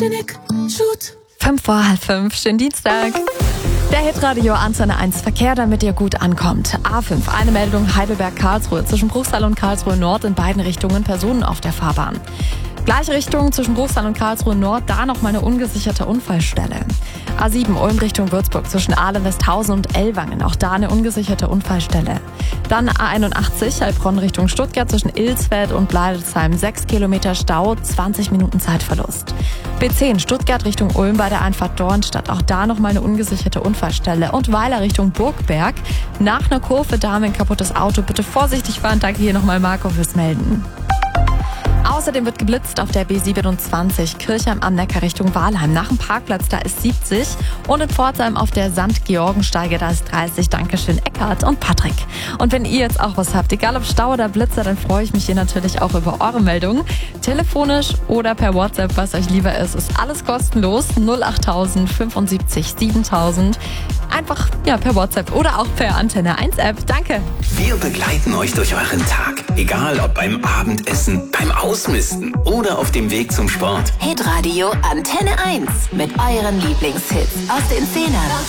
5 vor halb 5, schönen Dienstag. Der Hitradio Antenne 1 Verkehr, damit ihr gut ankommt. A5, eine Meldung Heidelberg-Karlsruhe. Zwischen Bruchsal und Karlsruhe Nord in beiden Richtungen Personen auf der Fahrbahn. Gleiche Richtung zwischen Bruchsal und Karlsruhe Nord, da nochmal eine ungesicherte Unfallstelle. A7 Ulm Richtung Würzburg zwischen Ahle-Westhausen und Ellwangen, auch da eine ungesicherte Unfallstelle. Dann A81 Heilbronn Richtung Stuttgart zwischen Ilsfeld und Bleidelsheim, 6 Kilometer Stau, 20 Minuten Zeitverlust. B10 Stuttgart Richtung Ulm bei der Einfahrt Dornstadt, auch da nochmal eine ungesicherte Unfallstelle. Und Weiler Richtung Burgberg, nach einer Kurve da haben wir ein kaputtes Auto, bitte vorsichtig fahren, danke hier nochmal Marco fürs Melden. Außerdem wird geblitzt auf der B27 Kirchheim am Neckar Richtung Walheim. Nach dem Parkplatz, da ist 70. Und in Pforzheim auf der St. Georgensteige, da ist 30. Dankeschön, Eckhard und Patrick. Und wenn ihr jetzt auch was habt, egal ob Stau oder Blitzer, dann freue ich mich hier natürlich auch über eure Meldungen. Telefonisch oder per WhatsApp, was euch lieber ist alles kostenlos. 08000 75 7000. Einfach per WhatsApp oder auch per Antenne 1 App. Danke. Wir begleiten euch durch euren Tag. Egal ob beim Abendessen, beim Ausmisten oder auf dem Weg zum Sport. Hitradio Antenne 1 mit euren Lieblingshits aus den 10ern.